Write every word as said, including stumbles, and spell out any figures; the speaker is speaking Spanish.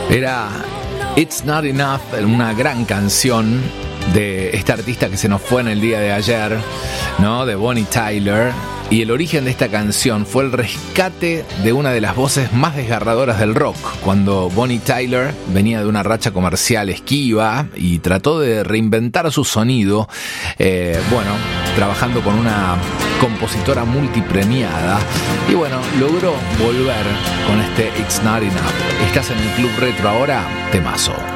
Era It's Not Enough, una gran canción de esta artista que se nos fue en el día de ayer, ¿no? De Bonnie Tyler. Y el origen de esta canción fue el rescate de una de las voces más desgarradoras del rock, cuando Bonnie Tyler venía de una racha comercial esquiva y trató de reinventar su sonido, eh, bueno, trabajando con una compositora multipremiada, y bueno, logró volver con este It's Not Enough. Estás en el Club Retro ahora, temazo.